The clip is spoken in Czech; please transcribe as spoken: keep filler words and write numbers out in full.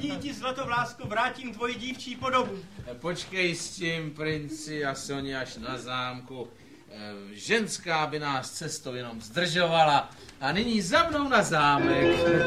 nyní ti, Zlatovlásku, vrátím tvoji dívčí podobu. Počkej s tím, princi a Soně, až na zámku. Ženská by nás cestou jenom zdržovala. A nyní za mnou na zámek.